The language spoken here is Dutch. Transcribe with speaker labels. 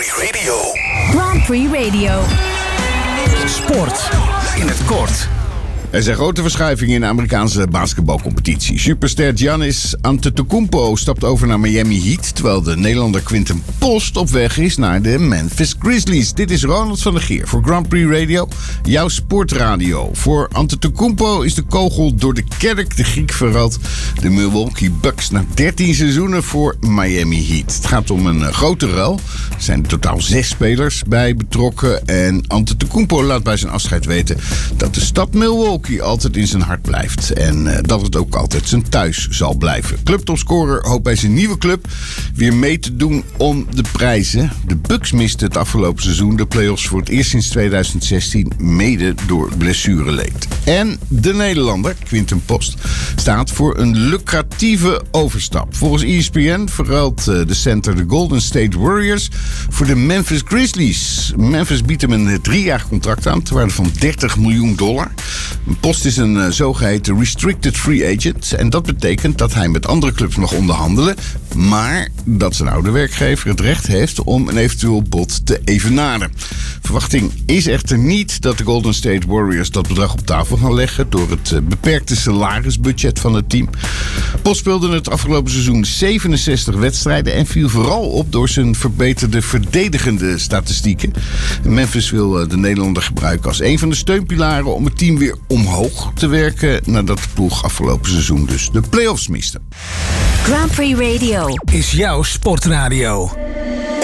Speaker 1: Prix Radio.
Speaker 2: Grand Prix Radio.
Speaker 1: Sport in het kort.
Speaker 3: Er zijn grote verschuivingen in de Amerikaanse basketbalcompetitie. Superster Giannis Antetokounmpo stapt over naar Miami Heat, terwijl de Nederlander Quinten Post op weg is naar de Memphis Grizzlies. Dit is Ronald van der Geer voor Grand Prix Radio, jouw sportradio. Voor Antetokounmpo is de kogel door de kerk. De Griek verraadt de Milwaukee Bucks na 13 seizoenen voor Miami Heat. Het gaat om een grote ruil. Er zijn in totaal 6 spelers bij betrokken. En Antetokounmpo laat bij zijn afscheid weten dat de stad Milwaukee altijd in zijn hart blijft. En dat het ook altijd zijn thuis zal blijven. Clubtopscorer hoopt bij zijn nieuwe club weer mee te doen om de prijzen. De Bucks misten het afgelopen seizoen de play-offs voor het eerst sinds 2016, mede door blessureleed. En de Nederlander, Quinten Post, staat voor een lucratieve overstap. Volgens ESPN verruilt de center de Golden State Warriors voor de Memphis Grizzlies. Memphis biedt hem een 3-jarig contract aan, ter waarde van $30 miljoen. Post is een zogeheten restricted free agent. En dat betekent dat hij met andere clubs mag onderhandelen, maar dat zijn oude werkgever het recht heeft om een eventueel bod te evenaren. Verwachting is echter niet dat de Golden State Warriors dat bedrag op tafel gaan leggen door het beperkte salarisbudget van het team. Post speelde het afgelopen seizoen 67 wedstrijden en viel vooral op door zijn verbeterde verdedigende statistieken. Memphis wil de Nederlander gebruiken als een van de steunpilaren om het team weer omhoog te werken nadat de ploeg afgelopen seizoen dus de play-offs miste.
Speaker 2: Grand Prix Radio
Speaker 1: Is jouw sportradio.